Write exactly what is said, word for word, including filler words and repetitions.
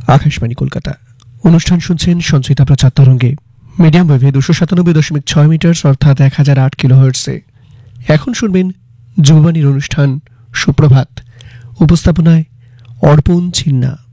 আকাশবাণী কলকাতা। অনুষ্ঠান শুনছেন সঞ্চিতা প্রচার তরঙ্গে, মিডিয়াম ওয়েভে দুশো সাতানব্বই দশমিক ছয় মিটার অর্থাৎ এক হাজার আট কিলো হার্টসে। এখন শুনবেন যুববাণীর অনুষ্ঠান সুপ্রভাত। উপস্থাপনায় অর্পণ চিন্না।